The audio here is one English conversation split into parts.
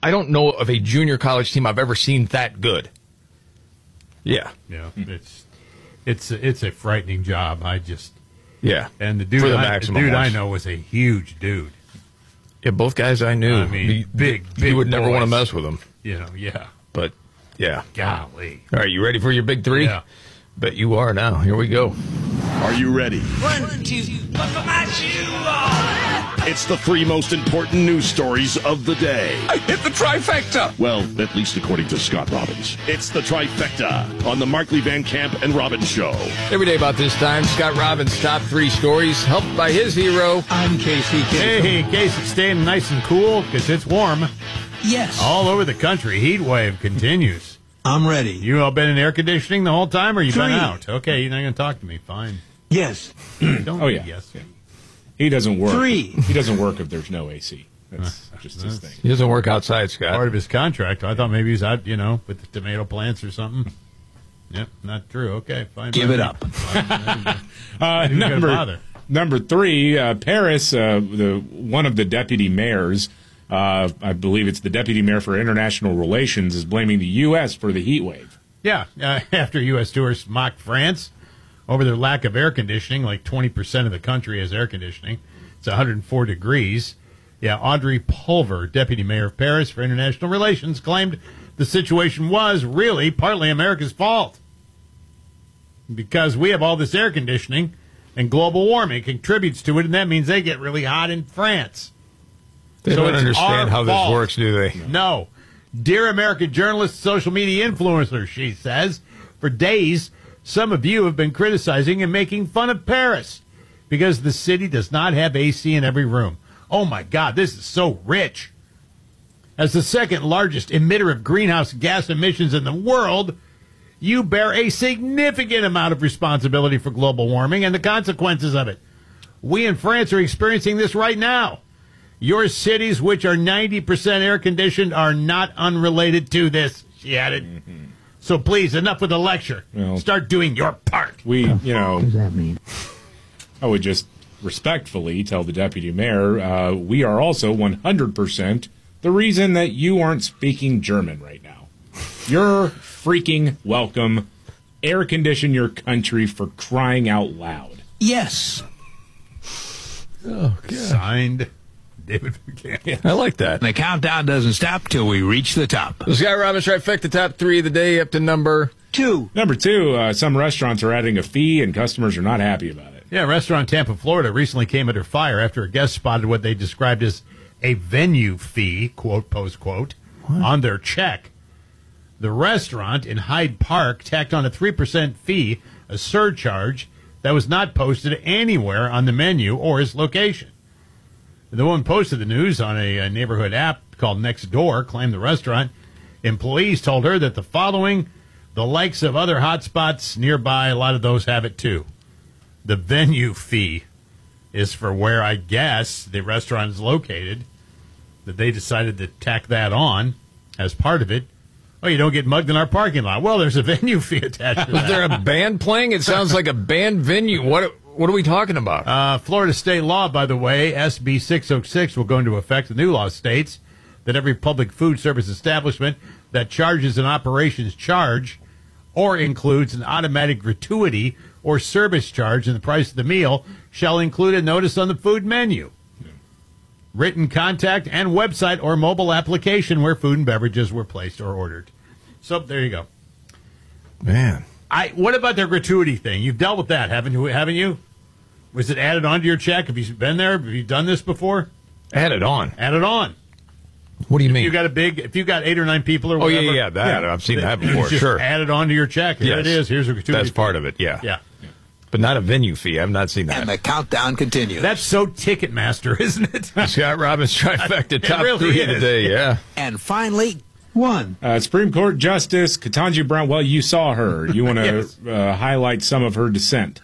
I don't know of a junior college team I've ever seen that good. Yeah. Yeah, it's a frightening job. Yeah. And the dude, I know was a huge dude. Yeah, both guys I knew. I mean, big. You would never boys. want to mess with them. Yeah. But, yeah. Golly. All right, you ready for your big three? Yeah. Bet you are now. Here we go. Are you ready? 1, 2, buckle my shoe on. It's the three most important news stories of the day. I hit the trifecta. Well, at least according to Scott Robbins. It's the trifecta on the Markley Van Camp and Robbins Show. Every day about this time, Scott Robbins' top three stories, helped by his hero. I'm Casey Kasem. Hey, Casey, staying nice and cool because it's warm Yes. all over the country. Heat wave continues. I'm ready. You all been in air conditioning the whole time, or you been 3. out? Okay, you're not going to talk to me. Fine. Yes. Don't Oh, yeah. Yes. He doesn't work. 3. He doesn't work if there's no AC. That's just his thing. He doesn't work outside, Scott. Part of his contract. I thought maybe he's out, with the tomato plants or something. Yep, not true. Okay, fine. Give it up. Number 3, Paris, one of the deputy mayors, I believe it's the deputy mayor for international relations, is blaming the U.S. for the heat wave. Yeah, after U.S. tourists mocked France over their lack of air conditioning, like 20% of the country has air conditioning. It's 104 degrees. Yeah, Audrey Pulver, deputy mayor of Paris for international relations, claimed the situation was really partly America's fault because we have all this air conditioning and global warming contributes to it, and that means they get really hot in France. They So don't it's understand our how fault. this works, do they? No. Dear American journalists, social media influencers, she says, for days, some of you have been criticizing and making fun of Paris because the city does not have AC in every room. Oh, my God, this is so rich. As the second largest emitter of greenhouse gas emissions in the world, you bear a significant amount of responsibility for global warming and the consequences of it. We in France are experiencing this right now. Your cities, which are 90% air-conditioned, are not unrelated to this, she added. Mm-hmm. So please, enough with the lecture. Well, start doing your part. What does that mean? I would just respectfully tell the deputy mayor, we are also 100% the reason that you aren't speaking German right now. You're freaking welcome. Air condition your country, for crying out loud. Yes. Oh, God. Signed, David Buchanan. I like that. The countdown doesn't stop till we reach the top. The Scott Robbins trifecta, top three of the day, up to number 2. Number 2, some restaurants are adding a fee and customers are not happy about it. Yeah, a restaurant in Tampa, Florida recently came under fire after a guest spotted what they described as a venue fee, quote, post quote, on their check. The restaurant in Hyde Park tacked on a 3% fee, a surcharge that was not posted anywhere on the menu or its location. The woman posted the news on a neighborhood app called Nextdoor, claimed the restaurant employees told her that the likes of other hotspots nearby, a lot of those have it too. The venue fee is for where I guess the restaurant is located, that they decided to tack that on as part of it. Oh, you don't get mugged in our parking lot. Well, there's a venue fee attached to that. Was there a band playing? It sounds like a band venue. What are we talking about? Florida state law, by the way, SB 606, will go into effect. The new law states that every public food service establishment that charges an operations charge or includes an automatic gratuity or service charge in the price of the meal shall include a notice on the food menu, written contact, and website or mobile application where food and beverages were placed or ordered. So there you go. Man. What about their gratuity thing? You've dealt with that, haven't you? Was it added onto your check? Have you been there? Have you done this before? Add it on. Add it on. What do you mean? If you got 8 or 9 people or Oh, whatever. that. I've seen that before, just sure. add it onto your check. Here it is. Here's a gratuity. That's part of it, yeah. Yeah. But not a venue fee. I've not seen that. And the countdown continues. That's so Ticketmaster, isn't it? Scott Robbins trifecta, It top really three of the is. day, yeah. And finally, 1. Supreme Court Justice Ketanji Brown, well, you saw her. You want to Yes. highlight some of her dissent.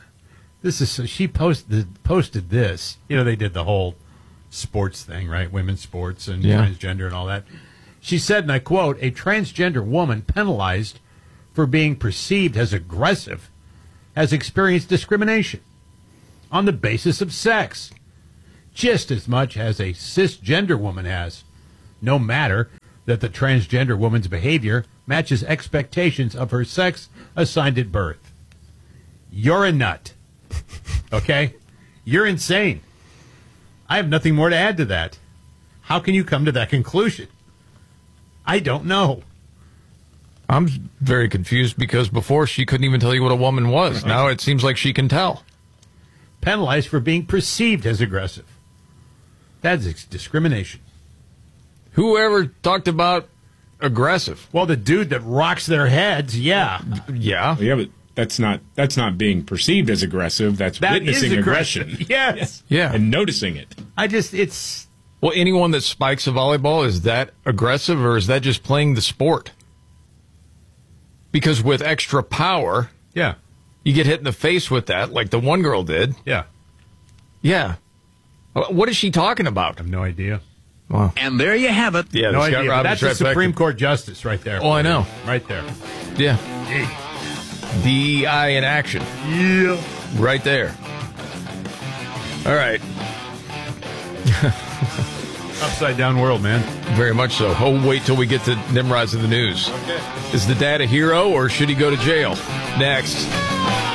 She posted this. They did the whole sports thing, right? Women's sports and transgender and all that. She said, and I quote, "A transgender woman penalized for being perceived as aggressive has experienced discrimination on the basis of sex, just as much as a cisgender woman has. No matter that the transgender woman's behavior matches expectations of her sex assigned at birth. You're a nut. Okay? You're insane. I have nothing more to add to that. How can you come to that conclusion? I don't know. I'm very confused because before she couldn't even tell you what a woman was. Now it seems like she can tell. Penalized for being perceived as aggressive. That's discrimination. Whoever talked about aggressive? Well, the dude that rocks their heads, yeah. Yeah. Yeah, but that's not being perceived as aggressive. That's That witnessing is aggression. aggression. Yes. Yeah. And noticing it. It's... Well, anyone that spikes a volleyball, is that aggressive or is that just playing the sport? Because with extra power, Yeah. you get hit in the face with that, like the one girl did. Yeah. Yeah. What is she talking about? I have no idea. Wow. And there you have it. Yeah, No Scott idea. Robbins That's a right back Supreme to- Court justice right there. Oh, I know. Right there. Yeah. DEI in action. Yeah. Right there. All right. Upside down world, man. Very much so. Oh, wait till we get to Nimrod's in the news. Okay. Is the dad a hero or should he go to jail? Next.